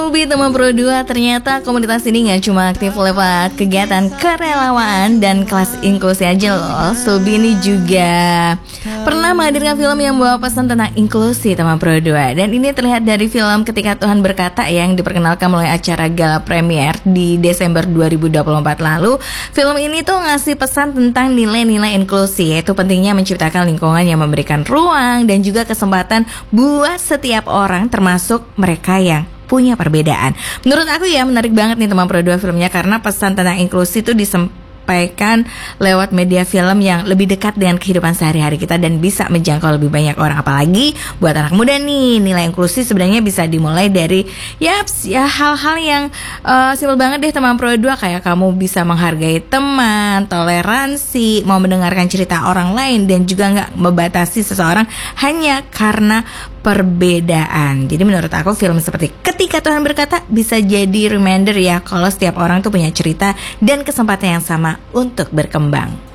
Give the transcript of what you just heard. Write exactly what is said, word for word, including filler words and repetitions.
Ubi Teman Pro dua, ternyata komunitas ini gak cuma aktif lewat kegiatan kerelawan dan kelas inklusi aja loh. Subi ini juga pernah menghadirkan film yang membawa pesan tentang inklusi Teman Pro dua. Dan ini terlihat dari film Ketika Tuhan Berkata yang diperkenalkan melalui acara gala premier di Desember dua ribu dua puluh empat lalu. Film ini tuh ngasih pesan tentang nilai-nilai inklusi, yaitu pentingnya menciptakan lingkungan yang memberikan ruang dan juga kesempatan buat setiap orang, termasuk mereka yang punya perbedaan. Menurut aku ya menarik banget nih Teman Pro dua filmnya, karena pesan tentang inklusi itu disampaikan lewat media film yang lebih dekat dengan kehidupan sehari-hari kita dan bisa menjangkau lebih banyak orang. Apalagi buat anak muda nih, nilai inklusi sebenarnya bisa dimulai dari ya, ya hal-hal yang uh, simpel banget deh Teman Pro dua, kayak kamu bisa menghargai teman, toleransi, mau mendengarkan cerita orang lain, dan juga gak membatasi seseorang hanya karena perbedaan. Jadi menurut aku film seperti Ketika Tuhan Berkata bisa jadi reminder ya, kalau setiap orang tuh punya cerita dan kesempatan yang sama untuk berkembang.